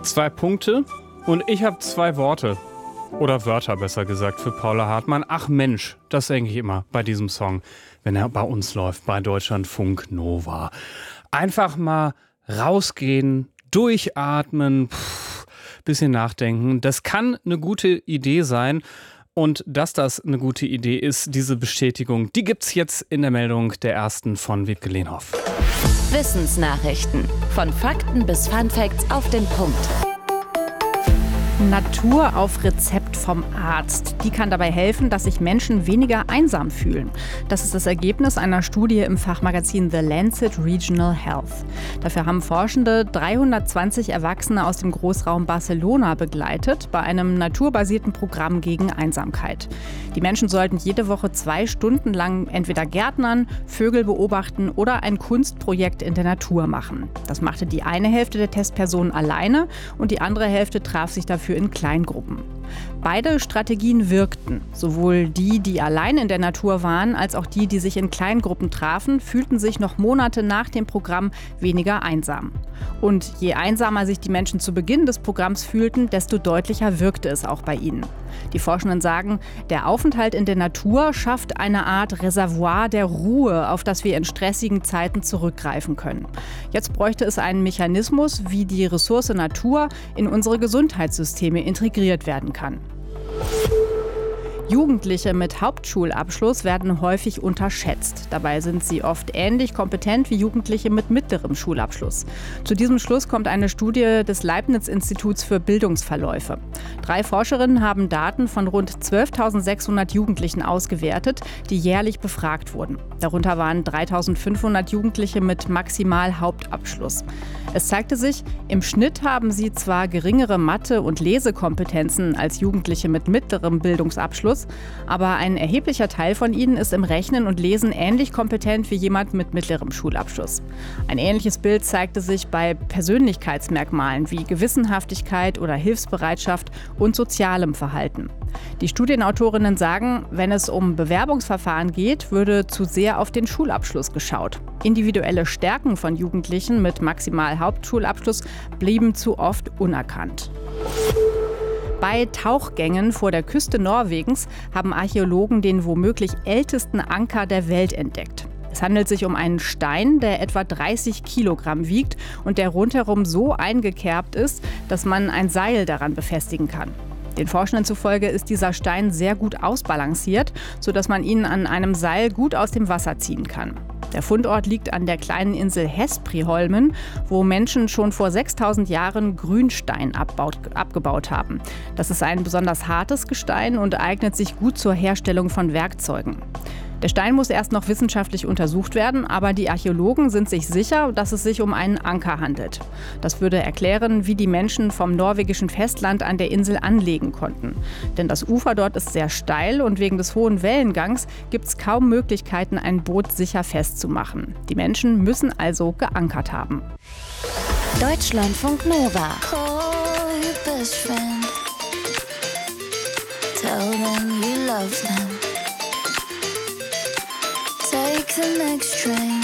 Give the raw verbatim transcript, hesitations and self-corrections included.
Zwei Punkte und ich habe zwei Worte. Oder Wörter, besser gesagt, für Paula Hartmann. Ach Mensch, das denke ich immer bei diesem Song, wenn er bei uns läuft, bei Deutschlandfunk Nova. Einfach mal rausgehen, durchatmen, pff, bisschen nachdenken. Das kann eine gute Idee sein. Und dass das eine gute Idee ist, diese Bestätigung, die gibt's jetzt in der Meldung der ersten von Wiebke Lehnhoff. Wissensnachrichten. Von Fakten bis Funfacts auf den Punkt. Natur auf Rezept vom Arzt. Die kann dabei helfen, dass sich Menschen weniger einsam fühlen. Das ist das Ergebnis einer Studie im Fachmagazin The Lancet Regional Health. Dafür haben Forschende dreihundertzwanzig Erwachsene aus dem Großraum Barcelona begleitet bei einem naturbasierten Programm gegen Einsamkeit. Die Menschen sollten jede Woche zwei Stunden lang entweder gärtnern, Vögel beobachten oder ein Kunstprojekt in der Natur machen. Das machte die eine Hälfte der Testpersonen alleine und die andere Hälfte traf sich dafür in Kleingruppen. Beide Strategien wirkten. Sowohl die, die allein in der Natur waren, als auch die, die sich in Kleingruppen trafen, fühlten sich noch Monate nach dem Programm weniger einsam. Und je einsamer sich die Menschen zu Beginn des Programms fühlten, desto deutlicher wirkte es auch bei ihnen. Die Forschenden sagen, der Aufenthalt in der Natur schafft eine Art Reservoir der Ruhe, auf das wir in stressigen Zeiten zurückgreifen können. Jetzt bräuchte es einen Mechanismus, wie die Ressource Natur in unsere Gesundheitssysteme integriert werden kann. Jugendliche mit Hauptschulabschluss werden häufig unterschätzt. Dabei sind sie oft ähnlich kompetent wie Jugendliche mit mittlerem Schulabschluss. Zu diesem Schluss kommt eine Studie des Leibniz-Instituts für Bildungsverläufe. Drei Forscherinnen haben Daten von rund zwölftausendsechshundert Jugendlichen ausgewertet, die jährlich befragt wurden. Darunter waren dreitausendfünfhundert Jugendliche mit maximal Hauptabschluss. Es zeigte sich, im Schnitt haben sie zwar geringere Mathe- und Lesekompetenzen als Jugendliche mit mittlerem Bildungsabschluss, aber ein erheblicher Teil von ihnen ist im Rechnen und Lesen ähnlich kompetent wie jemand mit mittlerem Schulabschluss. Ein ähnliches Bild zeigte sich bei Persönlichkeitsmerkmalen wie Gewissenhaftigkeit oder Hilfsbereitschaft und sozialem Verhalten. Die Studienautorinnen sagen, wenn es um Bewerbungsverfahren geht, würde zu sehr auf den Schulabschluss geschaut. Individuelle Stärken von Jugendlichen mit maximal Hauptschulabschluss blieben zu oft unerkannt. Bei Tauchgängen vor der Küste Norwegens haben Archäologen den womöglich ältesten Anker der Welt entdeckt. Es handelt sich um einen Stein, der etwa dreißig Kilogramm wiegt und der rundherum so eingekerbt ist, dass man ein Seil daran befestigen kann. Den Forschenden zufolge ist dieser Stein sehr gut ausbalanciert, sodass man ihn an einem Seil gut aus dem Wasser ziehen kann. Der Fundort liegt an der kleinen Insel Hespriholmen, wo Menschen schon vor sechstausend Jahren Grünstein abbaut, abgebaut haben. Das ist ein besonders hartes Gestein und eignet sich gut zur Herstellung von Werkzeugen. Der Stein muss erst noch wissenschaftlich untersucht werden, aber die Archäologen sind sich sicher, dass es sich um einen Anker handelt. Das würde erklären, wie die Menschen vom norwegischen Festland an der Insel anlegen konnten. Denn das Ufer dort ist sehr steil und wegen des hohen Wellengangs gibt es kaum Möglichkeiten, ein Boot sicher festzumachen. Die Menschen müssen also geankert haben. Deutschlandfunk Nova. Call your best friend. Tell them you love them. Take the next train.